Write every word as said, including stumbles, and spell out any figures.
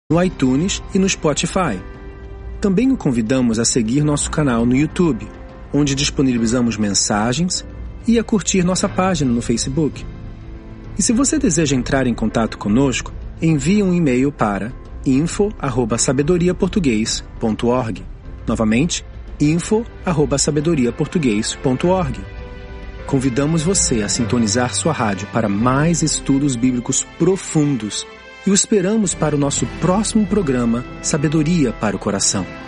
no iTunes e no Spotify. Também o convidamos a seguir nosso canal no YouTube, onde disponibilizamos mensagens, e a curtir nossa página no Facebook. E se você deseja entrar em contato conosco, envie um e-mail para info arroba sabedoria português ponto org. Novamente, info arroba sabedoria português ponto org. Convidamos você a sintonizar sua rádio para mais estudos bíblicos profundos e o esperamos para o nosso próximo programa Sabedoria para o Coração.